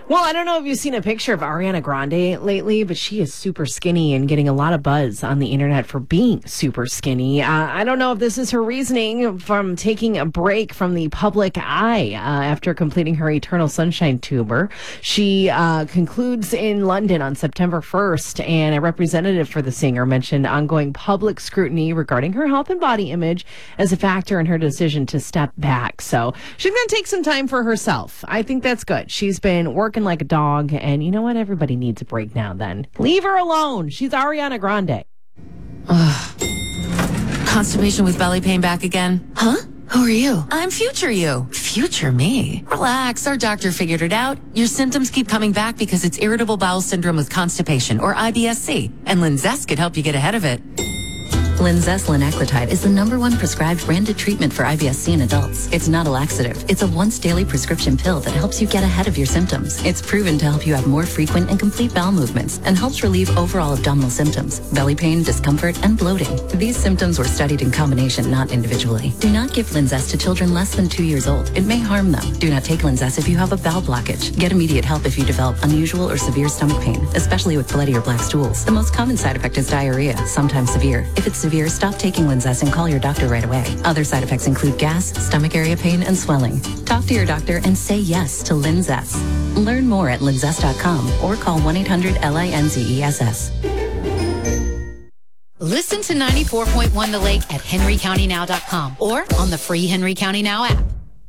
Well, I don't know if you've seen a picture of Ariana Grande lately, but she is super skinny and getting a lot of buzz on the internet for being super skinny. I don't know if this is her reasoning from taking a break from the public eye after completing her Eternal Sunshine Tour. She concludes in London on September 1st, and a representative for the singer mentioned ongoing public scrutiny regarding her health and body image as a factor in her decision to step back. So she's going to take some time for herself. I think that's good. She's been working like a dog, and you know what? Everybody needs a break now then. Leave her alone. She's Ariana Grande. Constipation with belly pain back again? Huh? Who are you? I'm future you. Future me? Relax, our doctor figured it out. Your symptoms keep coming back because it's irritable bowel syndrome with constipation, or IBS-C, and Linzess could help you get ahead of it. Linzess linaclotide is the #1 prescribed branded treatment for IBS-C in adults. It's not a laxative. It's a once-daily prescription pill that helps you get ahead of your symptoms. It's proven to help you have more frequent and complete bowel movements and helps relieve overall abdominal symptoms, belly pain, discomfort, and bloating. These symptoms were studied in combination, not individually. Do not give Linzess to children less than 2 years old. It may harm them. Do not take Linzess if you have a bowel blockage. Get immediate help if you develop unusual or severe stomach pain, especially with bloody or black stools. The most common side effect is diarrhea, sometimes severe. If it's severe, stop taking Linzess and call your doctor right away. Other side effects include gas, stomach area pain, and swelling. Talk to your doctor and say yes to Linzess. Learn more at linzess.com or call 1-800-LINZESS. Listen to 94.1 The Lake at henrycountynow.com or on the free Henry County Now app.